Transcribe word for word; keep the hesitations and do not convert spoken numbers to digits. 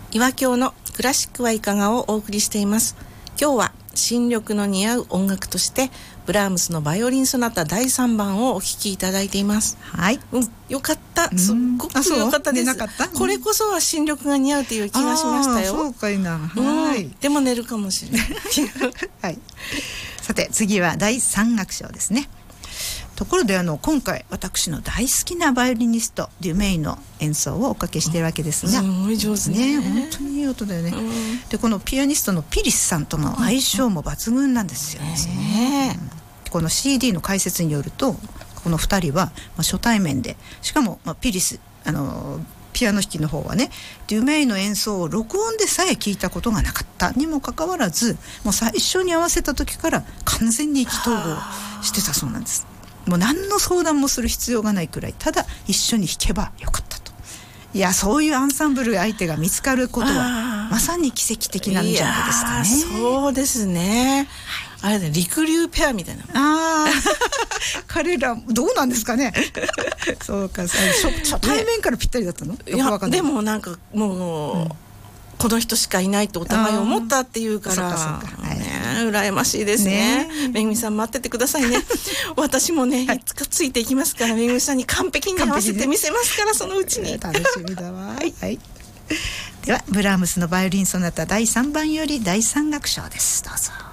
岩京のクラシックはいかがをお送りしています。今日は新緑の似合う音楽としてブラームスのバイオリンソナタだいさんばんをお聴きいただいています。 はい、 うん、よかった。すっごくよかったです。これこそは新緑が似合うという気がしましたよ。 そうかいな、 はい、うん、でも寝るかもしれない、 はい、さて次はだいさん楽章ですね。ところであの今回私の大好きなバイオリニストデュメイの演奏をおかけしているわけですが、 すごい上手ね。 本当にいい音だよね、 うん、 でこのピアニストのピリスさんとの相性も抜群なんですよね、 ね、 うん、この シーディー の解説によるとこのふたりは初対面で、しかも、まあ、ピリスあのピアノ弾きの方はねデュメイの演奏を録音でさえ聞いたことがなかったにもかかわらず、もう最初に合わせた時から完全に意気投合してたそうなんです。もう何の相談もする必要がないくらい、ただ一緒に弾けばよかったと。いや、そういうアンサンブル相手が見つかることはまさに奇跡的なんじゃないですかね。 そうですね、はい、あれで陸流ペアみたいな。 あ彼らどうなんですかねそうか、初対面からぴったりだったの、ね、よくわかんない。 いやでもなんかもう、うん、この人しかいないとお互い思ったっていうから、ね、羨ましいですね。めぐみさん待っててくださいね私もね、はい、いつかついていきますから、めぐみさんに完璧に合わせてみせますから、そのうちに楽しみだわ、はいはい、ではブラームスのバイオリンソナタだいさんばんよりだいさん楽章です。どうぞ。